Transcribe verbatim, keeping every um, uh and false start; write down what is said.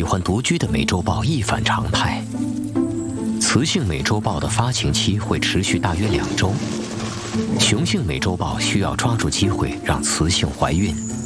欢独居的美洲豹一反常态。雌性美洲豹的发情期会持续大约两周，雄性美洲豹需要抓住机会让雌性怀孕。